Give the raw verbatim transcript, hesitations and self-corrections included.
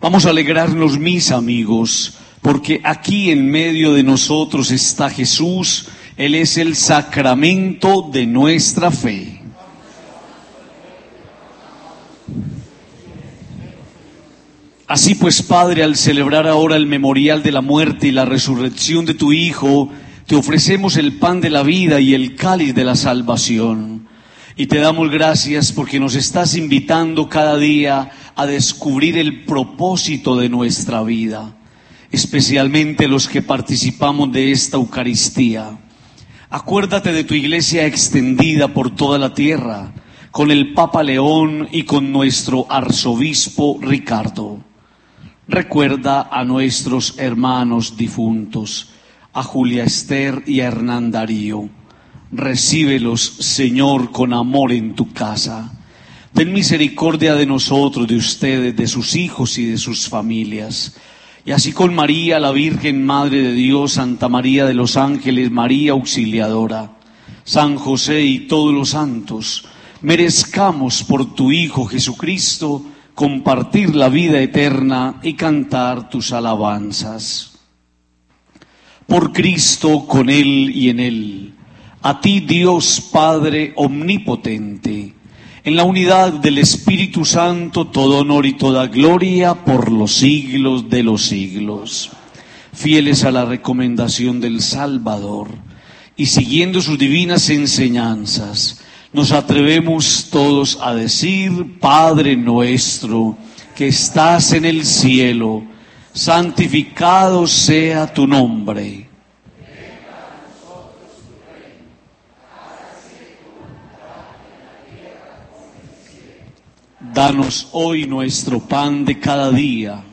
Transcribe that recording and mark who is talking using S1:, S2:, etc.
S1: Vamos a alegrarnos, mis amigos, porque aquí en medio de nosotros está Jesús. Él es el sacramento de nuestra fe. Así pues, Padre, al celebrar ahora el memorial de la muerte y la resurrección de tu Hijo, te ofrecemos el pan de la vida y el cáliz de la salvación. Y te damos gracias porque nos estás invitando cada día a descubrir el propósito de nuestra vida, especialmente los que participamos de esta Eucaristía. Acuérdate de tu iglesia extendida por toda la tierra, con el Papa León y con nuestro arzobispo Ricardo. Recuerda a nuestros hermanos difuntos, a Julia Esther y a Hernán Darío. Recíbelos, Señor, con amor en tu casa. Ten misericordia de nosotros, de ustedes, de sus hijos y de sus familias. Y así con María, la Virgen Madre de Dios, Santa María de los Ángeles, María Auxiliadora, San José y todos los santos, merezcamos por tu Hijo Jesucristo compartir la vida eterna y cantar tus alabanzas. Por Cristo, con Él y en Él, a ti Dios Padre omnipotente, en la unidad del Espíritu Santo, todo honor y toda gloria por los siglos de los siglos. Fieles a la recomendación del Salvador y siguiendo sus divinas enseñanzas, nos atrevemos todos a decir: Padre nuestro, que estás en el cielo, santificado sea tu nombre. Danos hoy nuestro pan de cada día.